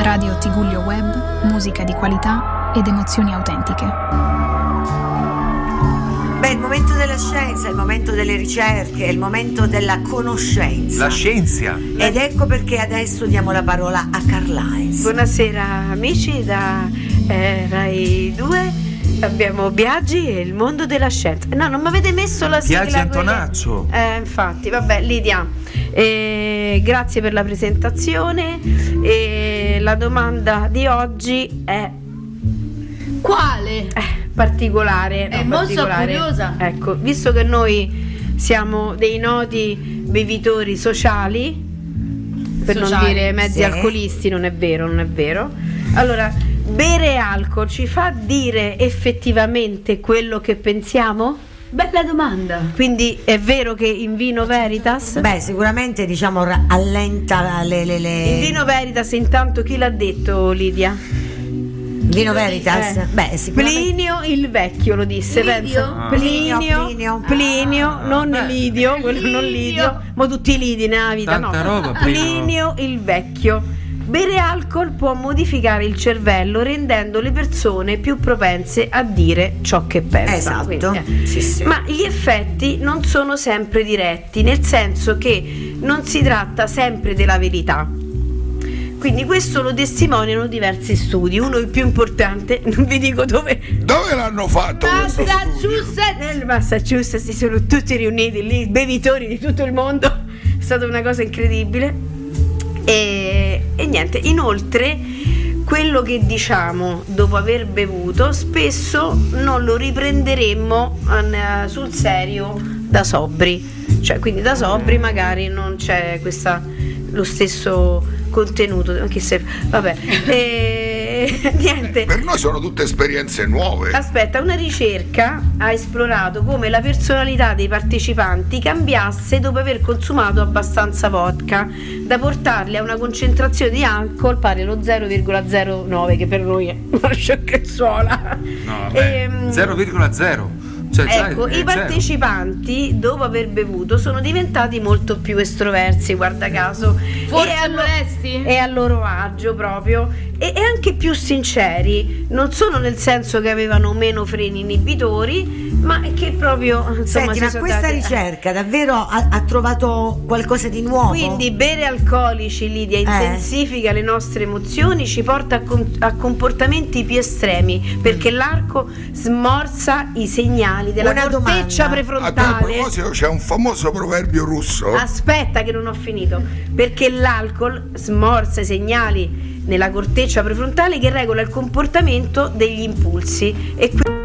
Radio Tigullio Web, musica di qualità ed emozioni autentiche. Beh, il momento della scienza, il momento delle ricerche, il momento della conoscenza. La scienza. Ed ecco perché adesso diamo la parola a Carla Heinz. Buonasera amici da Rai 2. Abbiamo Biagi e il mondo della scienza. No, non mi avete messo la sigla. Biagi Antonaccio. Infatti, vabbè, Lidia, grazie per la presentazione. La domanda di oggi è: quale? Particolare. È molto curiosa. Ecco, visto che noi siamo dei noti bevitori sociali, per non dire mezzi alcolisti, non è vero. Allora, bere alcol ci fa dire effettivamente quello che pensiamo? Bella domanda. Quindi è vero che in Vino Veritas? Beh, sicuramente diciamo allenta le... In Vino Veritas intanto chi l'ha detto, Lidia? Vino Veritas? Beh, sicuramente Plinio il Vecchio lo disse, pensa. Plinio, non Lidio, quello non Lidio, ma tutti i lidi nella vita, tanta no. roba, Plinio il Vecchio. Bere alcol può modificare il cervello rendendo le persone più propense a dire ciò che pensano. Esatto. Sì. Ma gli effetti non sono sempre diretti, nel senso che non si tratta sempre della verità. Quindi questo lo testimoniano diversi studi. Uno, il più importante, non vi dico dove l'hanno fatto? Nel Massachusetts si sono tutti riuniti lì, bevitori di tutto il mondo. È stata una cosa incredibile. E niente, inoltre quello che diciamo dopo aver bevuto spesso non lo riprenderemmo sul serio da sobri, cioè quindi da sobri magari non c'è lo stesso contenuto, anche se vabbè, niente. Per noi sono tutte esperienze nuove. Aspetta, una ricerca ha esplorato come la personalità dei partecipanti cambiasse dopo aver consumato abbastanza vodka da portarli a una concentrazione di alcol pari allo 0,09, che per noi è una sciocchezzuola. No, vabbè, 0,0. Ecco, i partecipanti dopo aver bevuto sono diventati molto più estroversi, guarda caso, forse molesti e a loro agio proprio, e anche più sinceri, non solo nel senso che avevano meno freni inibitori, ma che proprio insomma. Senti, ma questa ricerca davvero ha trovato qualcosa di nuovo? Quindi bere alcolici, Lidia, intensifica le nostre emozioni, ci porta a comportamenti più estremi, perché l'alcol smorza i segnali della corteccia prefrontale. A proposito, c'è un famoso proverbio russo. Aspetta che non ho finito, perché l'alcol smorza i segnali nella corteccia prefrontale che regola il comportamento degli impulsi e